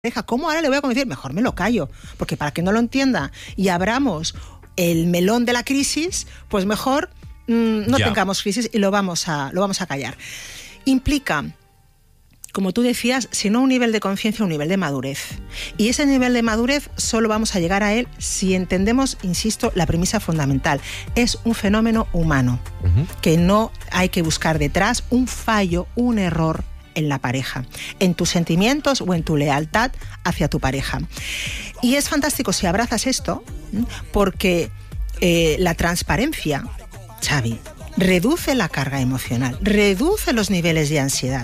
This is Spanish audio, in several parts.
¿Cómo ahora le voy a convencer? Mejor me lo callo, porque para que no lo entienda y abramos el melón de la crisis, pues mejor no tengamos crisis y lo vamos a callar. Implica, como tú decías, si no un nivel de conciencia, un nivel de madurez. Y ese nivel de madurez solo vamos a llegar a él si entendemos, insisto, la premisa fundamental. Es un fenómeno humano, que no hay que buscar detrás un fallo, un error en la pareja, en tus sentimientos o en tu lealtad hacia tu pareja. Y es fantástico si abrazas esto, porque la transparencia, Xavi, reduce la carga emocional, reduce los niveles de ansiedad.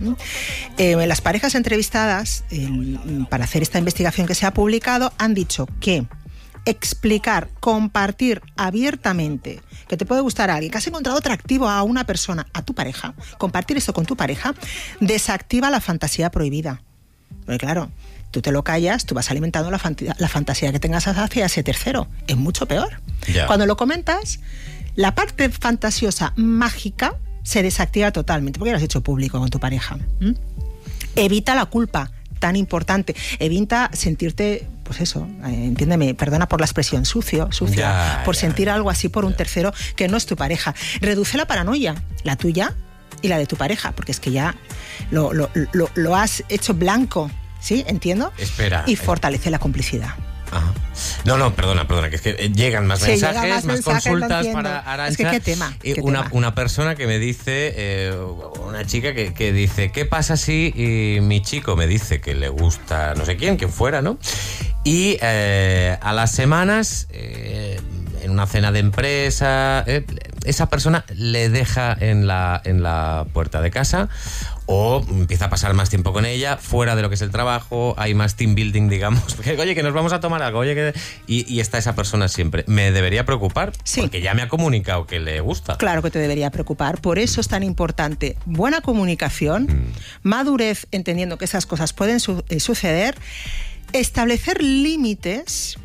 Las parejas entrevistadas para hacer esta investigación que se ha publicado han dicho que explicar, compartir abiertamente que te puede gustar a alguien, que has encontrado atractivo a una persona, a tu pareja, compartir esto con tu pareja, desactiva la fantasía prohibida. Porque claro, tú te lo callas, tú vas alimentando la fantasía que tengas hacia ese tercero. Es mucho peor. Cuando lo comentas, la parte fantasiosa, mágica, se desactiva totalmente, porque lo has hecho público con tu pareja. Evita la culpa, tan importante. Evita sentirte, pues eso, entiéndeme, perdona por la expresión, sucia, por sentir algo así por un tercero que no es tu pareja. Reduce la paranoia, la tuya y la de tu pareja, porque es que ya lo has hecho blanco, ¿sí? ¿Entiendo? Y fortalece la complicidad. Ajá. No, perdona, que es que llegan más mensajes, más consultas para Arantxa. Es que qué tema. Una persona que me dice, una chica que dice, ¿qué pasa si mi chico me dice que le gusta no sé quién fuera, ¿no? Y a las semanas, en una cena de empresa, esa persona le deja en la puerta de casa, o empieza a pasar más tiempo con ella, fuera de lo que es el trabajo, hay más team building, digamos, oye, que nos vamos a tomar algo, y está esa persona siempre. ¿Me debería preocupar? Sí. Porque ya me ha comunicado que le gusta. Claro que te debería preocupar, por eso es tan importante buena comunicación, madurez, entendiendo que esas cosas pueden suceder, establecer límites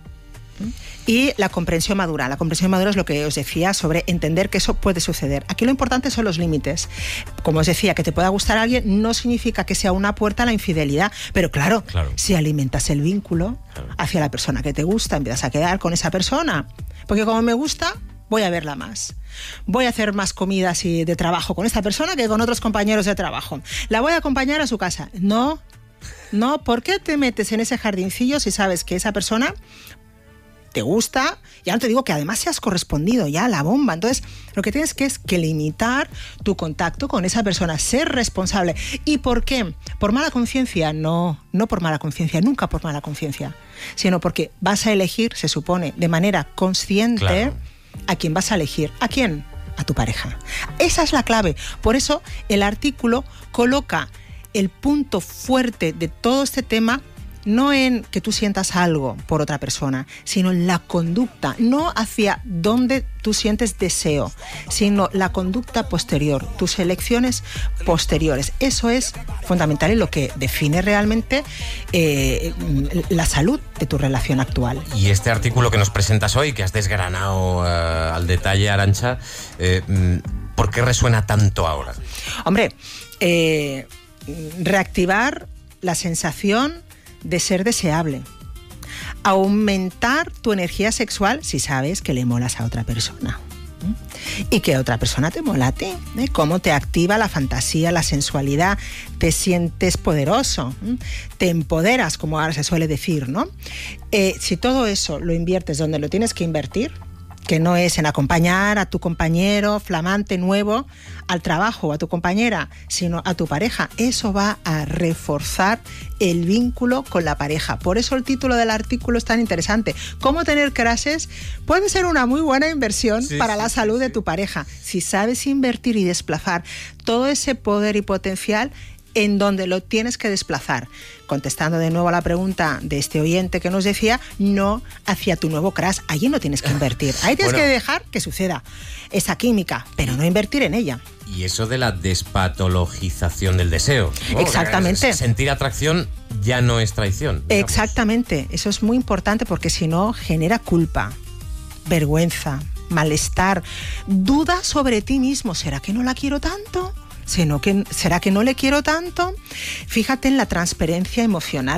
y la comprensión madura. La comprensión madura es lo que os decía sobre entender que eso puede suceder. Aquí lo importante son los límites. Como os decía, que te pueda gustar a alguien no significa que sea una puerta a la infidelidad, pero claro. Si alimentas el vínculo hacia la persona que te gusta, empiezas a quedar con esa persona, porque como me gusta, voy a verla más. Voy a hacer más comidas de trabajo con esta persona que con otros compañeros de trabajo. La voy a acompañar a su casa. No, ¿por qué te metes en ese jardincillo si sabes que esa persona te gusta? Ya no te digo que además seas correspondido, ya la bomba. Entonces, lo que tienes es que limitar tu contacto con esa persona, ser responsable. ¿Y por qué? ¿Por mala conciencia? No por mala conciencia, nunca por mala conciencia, sino porque vas a elegir, se supone, de manera consciente a quién vas a elegir. ¿A quién? A tu pareja. Esa es la clave. Por eso el artículo coloca el punto fuerte de todo este tema no en que tú sientas algo por otra persona, sino en la conducta, no hacia donde tú sientes deseo, sino la conducta posterior, tus elecciones posteriores. Eso es fundamental y lo que define realmente la salud de tu relación actual. Y este artículo que nos presentas hoy, que has desgranado al detalle, Arantxa, ¿por qué resuena tanto ahora? Hombre, reactivar la sensación de ser deseable, aumentar tu energía sexual si sabes que le molas a otra persona y que otra persona te mola a ti, cómo te activa la fantasía, la sensualidad, te sientes poderoso, te empoderas, como ahora se suele decir, ¿no? Si todo eso lo inviertes donde lo tienes que invertir, que no es en acompañar a tu compañero flamante nuevo al trabajo o a tu compañera, sino a tu pareja. Eso va a reforzar el vínculo con la pareja. Por eso el título del artículo es tan interesante. ¿Cómo tener crashes? Puede ser una muy buena inversión para la salud de tu pareja. Si sabes invertir y desplazar todo ese poder y potencial en donde lo tienes que desplazar. Contestando de nuevo a la pregunta de este oyente que nos decía, no hacia tu nuevo crush. Allí no tienes que invertir. Ahí tienes que dejar que suceda esa química, pero no invertir en ella. Y eso de la despatologización del deseo, ¿no? Exactamente. Sentir atracción ya no es traición, digamos. Exactamente. Eso es muy importante porque si no genera culpa, vergüenza, malestar, duda sobre ti mismo. ¿Será que no la quiero tanto? ¿será que no le quiero tanto? Fíjate en la transparencia emocional.